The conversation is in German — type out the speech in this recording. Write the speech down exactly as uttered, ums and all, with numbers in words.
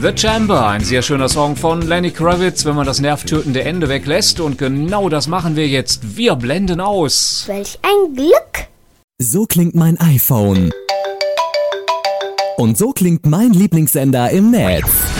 The Chamber, ein sehr schöner Song von Lenny Kravitz, wenn man das nervtötende Ende weglässt. Und genau das machen wir jetzt. Wir blenden aus. Welch ein Glück! So klingt mein iPhone. Und so klingt mein Lieblingssender im Netz.